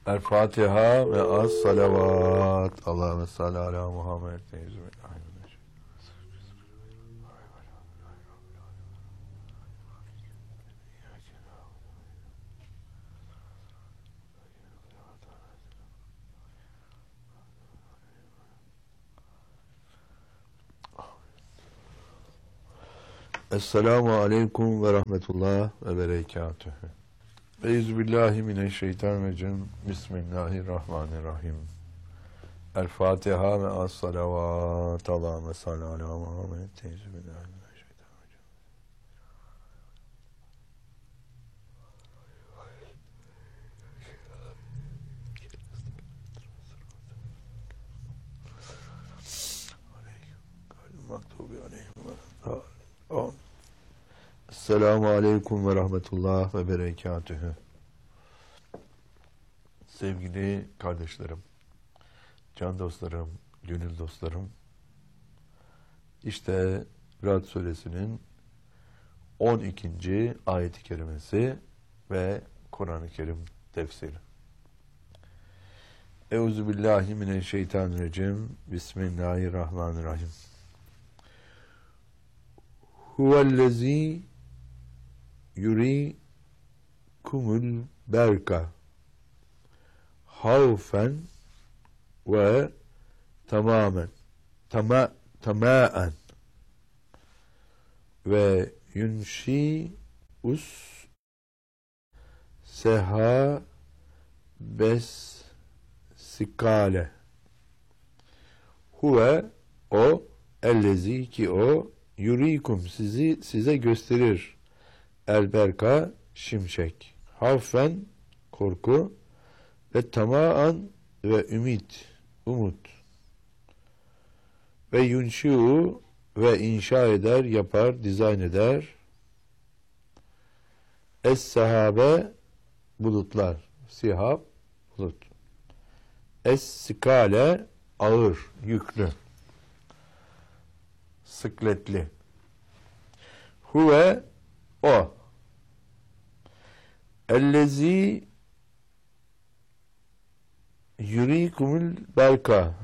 El Fatiha ve az salavat. Allahümme salli ala Muhammed. Esselamu aleyküm ve rahmetullah ve berekatühü. Euzubillahimineşşeytanirracim. Bismillahirrahmanirrahim. El Fatiha ve as salavat. Allahümme salli ala Muhammed. Euzubillahimineşşeytanirracim. Esselamu aleyküm ve rahmetullah ve berekatühü. Sevgili kardeşlerim, can dostlarım, gönül dostlarım, işte Ra'd suresinin 12. ayet-i kerimesi ve Kur'an-ı Kerim tefsiri. Euzubillahimineşşeytanirracim. Bismillahirrahmanirrahim. Huvellezî yurikumul berka havfen ve tamaen ve yunşi'us seha bes sikale huve o ellezi ki o yurikum size gösterir elberka şimşek havfen korku ve tamaan ve umut ve yunşiu ve inşa eder, yapar, dizayn eder es-sahabe bulutlar, sihab bulut, es-sikale ağır, yüklü, sıkletli, huve o ellezi yurikumul berka